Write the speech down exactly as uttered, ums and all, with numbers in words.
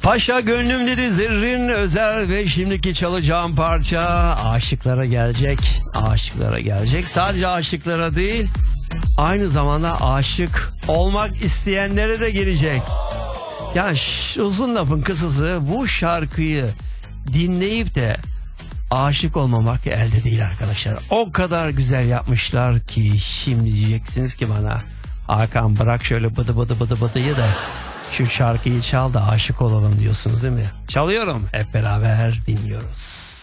Paşa gönlüm dedi Zerrin Özer ve şimdiki çalacağım parça aşıklara gelecek. Aşıklara gelecek. Sadece aşıklara değil, aynı zamanda aşık olmak isteyenlere de gelecek. Yani uzun lafın kısası, bu şarkıyı dinleyip de aşık olmamak elde değil arkadaşlar. O kadar güzel yapmışlar ki şimdi diyeceksiniz ki bana, Hakan bırak şöyle bıdı bıdı bıdı bıdıyı da şu şarkıyı çal da aşık olalım diyorsunuz değil mi? Çalıyorum, hep beraber dinliyoruz.